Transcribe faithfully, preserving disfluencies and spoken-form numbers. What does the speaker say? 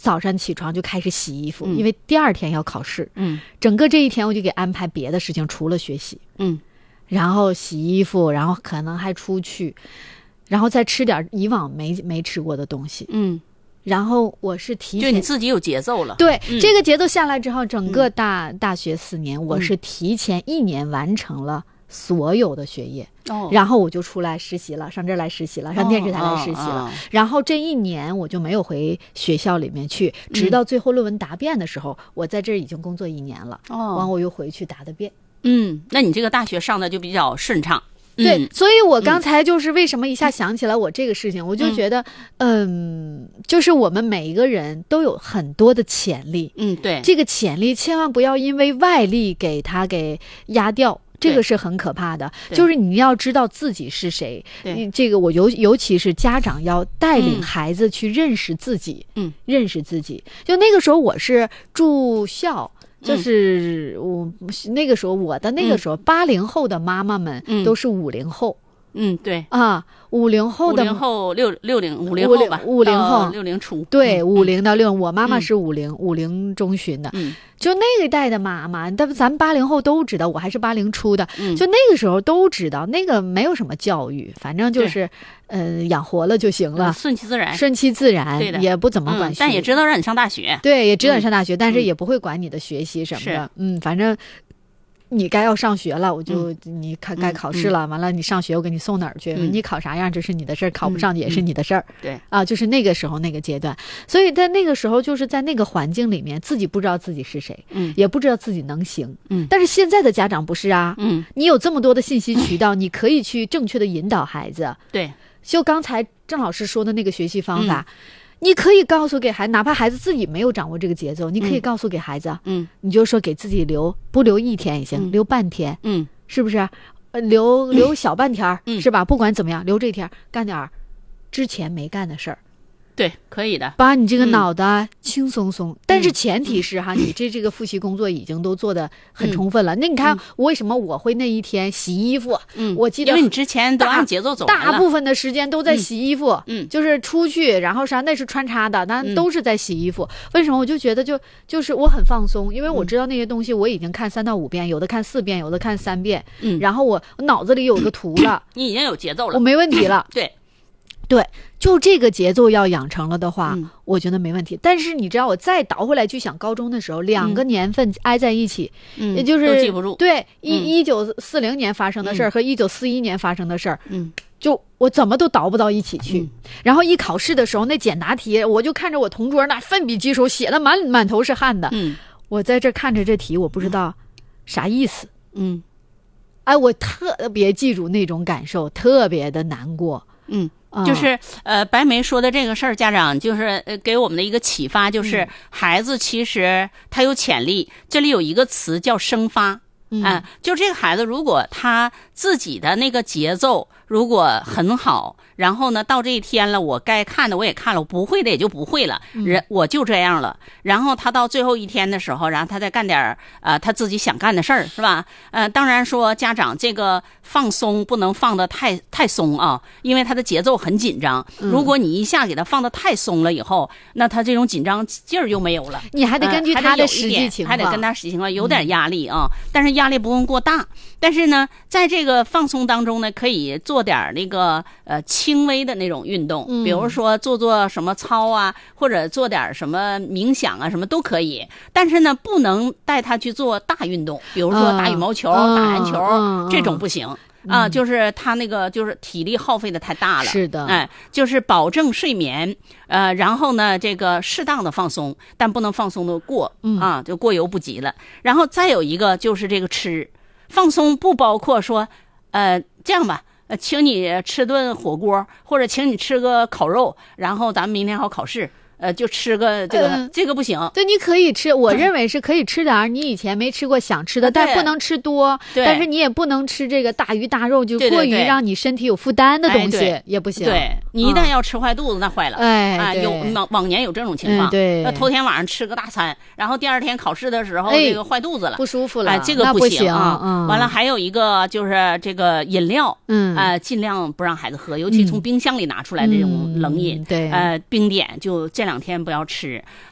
早上起床就开始洗衣服，嗯、因为第二天要考试。 嗯， 整个这一天我就给安排别的事情，除了学习。 嗯， 然后洗衣服，然后可能还出去，然后再吃点以往没没吃过的东西。 嗯。 然后我是提前， 就你自己有节奏了。 对、 嗯、 这个节奏下来之后，整个大、 嗯、 大学四年，我是提前一年完成了所有的学业。 哦， 然后我就出来实习了，上这儿来实习了，上电视台来实习了。 哦哦、 然后这一年我就没有回学校里面去，直到最后论文答辩的时候，嗯、我在这儿已经工作一年了。 哦， 完我又回去答的辩。 嗯，那你这个大学上的就比较顺畅。 对、嗯，所以我刚才就是为什么一下想起来我这个事情，嗯、我就觉得，嗯，就是我们每一个人都有很多的潜力， 嗯，对， 这个潜力千万不要因为外力给它给压掉，这个是很可怕的。就是你要知道自己是谁， 对， 这个我尤尤其是家长要带领孩子去认识自己， 嗯， 认识自己。就那个时候我是住校。就是我那个时候，我的那个时候，八零后的妈妈们都是五零后， 嗯，对啊，五零后的五零后六六零五零后吧， 五零后六零初， 对，五零到六，我妈妈是五零五零中旬的， 嗯， 就那一代的妈妈，但咱们八零后都知道，我还是八零初的， 嗯， 就那个时候都知道，那个没有什么教育，反正就是，呃，养活了就行了， 嗯、顺其自然， 顺其自然， 对的， 也不怎么管、 嗯，但也知道让你上大学， 对，也知道你上大学，嗯、但是也不会管你的学习什么的， 嗯， 反正。你该要上学了，我就、 嗯、 你看该考试了、嗯，完了你上学我给你送哪儿去、 嗯？ 你考啥样这是你的事儿，考不上也是你的事儿、 嗯。对啊，就是那个时候那个阶段，所以在那个时候就是在那个环境里面，自己不知道自己是谁， 嗯， 也不知道自己能行， 嗯。 但是现在的家长不是啊， 嗯， 你有这么多的信息渠道，嗯、你可以去正确的引导孩子。 对， 就刚才郑老师说的那个学习方法。嗯，你可以告诉给孩子，哪怕孩子自己没有掌握这个节奏，你可以告诉给孩子， 嗯， 你就说给自己留不留一天也行， 嗯、 留半天， 嗯， 是不是？呃，留留小半天、 嗯， 是吧？不管怎么样，留这天干点之前没干的事儿。 对，可以的， 把你这个脑袋轻松松、嗯，但是前提是哈， 嗯、 你这这个复习工作已经都做得很充分了。嗯、那你看，我为什么我会那一天洗衣服？ 嗯， 我记得因为你之前都按节奏走了， 大部分的时间都在洗衣服。 嗯， 就是出去，然后啥那是穿插的，那都是在洗衣服。 嗯、 为什么？我就觉得就就是我很放松，因为我知道那些东西我已经看三到五遍，有的看四遍，有的看三遍。 嗯， 然后我我脑子里有个图了， 你已经有节奏了， 我没问题了。 对。 对，就这个节奏要养成了的话、 嗯， 我觉得没问题。但是你知道，我再倒回来去想高中的时候，两个年份挨在一起， 嗯、 也就是都记不住。 对，一嗯、 一九四零年发生的事儿、 嗯、 和一九四一年发生的事儿， 嗯， 就我怎么都倒不到一起去。 嗯、 然后一考试的时候，那简答题，我就看着我同桌那奋笔疾书，写的满满头是汗的。 嗯， 我在这看着这题，我不知道啥意思。 嗯， 哎，我特别记住那种感受，特别的难过。 嗯。就是呃，白梅说的这个事儿，家长就是呃给我们的一个启发，就是孩子其实他有潜力。这里有一个词叫生发， 嗯、 呃，就这个孩子如果他自己的那个节奏如果很好，然后呢，到这一天了，我该看的我也看了，我不会的也就不会了，人、嗯、我就这样了。然后他到最后一天的时候，然后他再干点呃他自己想干的事儿，是吧？呃，当然说家长这个放松不能放得太太松啊，因为他的节奏很紧张。如果你一下给他放得太松了以后，嗯、那他这种紧张劲儿就没有了。 你还得根据他的实际情况， 还得跟他实际情况有点压力啊，嗯、但是压力不用过大。但是呢，在这个放松当中呢，可以做点那个呃轻微的那种运动，比如说做做什么操啊，或者做点什么冥想啊，什么都可以。但是呢，不能带他去做大运动，比如说打羽毛球、 嗯、 打篮球、 嗯、 这种不行。啊，就是他那个就是体力耗费的太大了， 是的， 哎，就是保证睡眠，呃，然后呢，这个适当的放松，但不能放松的过， 嗯啊，就过犹不及了。然后再有一个就是这个吃，放松不包括说，呃，这样吧，呃，请你吃顿火锅，或者请你吃个烤肉，然后咱们明天好考试。呃，就吃个这个、嗯、这个不行。 对，你可以吃，我认为是可以吃点儿你以前没吃过想吃的， 嗯、 但不能吃多。但是你也不能吃这个大鱼大肉，就过于让你身体有负担的东西， 对对对也不行。 对，你一旦要吃坏肚子，嗯、那坏了。 哎， 啊，有往往年有这种情况。 嗯、对， 那头天晚上吃个大餐，然后第二天考试的时候，哎、这个坏肚子了， 不舒服了。 哎，这个不行啊。 嗯、 完了，还有一个就是这个饮料， 嗯， 啊、呃，尽量不让孩子喝，尤其从冰箱里拿出来的这种冷饮， 嗯、对， 呃，冰点就这两天不要吃。